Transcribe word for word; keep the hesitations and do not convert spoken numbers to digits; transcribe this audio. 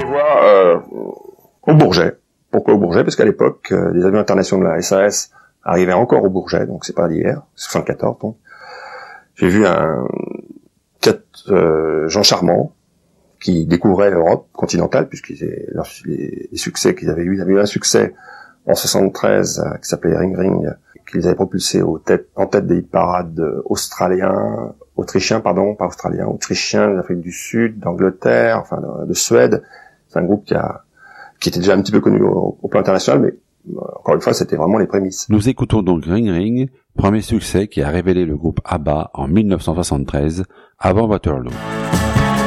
les voir euh, au Bourget. Pourquoi au Bourget? Parce qu'à l'époque, euh, les avions internationaux de la S A S arrivaient encore au Bourget, donc c'est pas d'hier, c'est soixante-quatorze donc. J'ai vu un euh, Jean Charmand qui découvrait l'Europe continentale, puisqu'ils avaient les, les succès qu'ils avaient eu, ils avaient eu un succès en soixante-treize euh, qui s'appelait Ring Ring, qu'ils avaient propulsé aux têtes, en tête des parades australiens, autrichiens, pardon, pas australiens, autrichiens, d'Afrique du Sud, d'Angleterre, enfin de, de Suède. C'est un groupe qui a, qui était déjà un petit peu connu au, au plan international, mais euh, encore une fois, c'était vraiment les prémices. Nous écoutons donc Ring Ring, premier succès qui a révélé le groupe ABBA en mille neuf cent soixante-treize, avant Waterloo.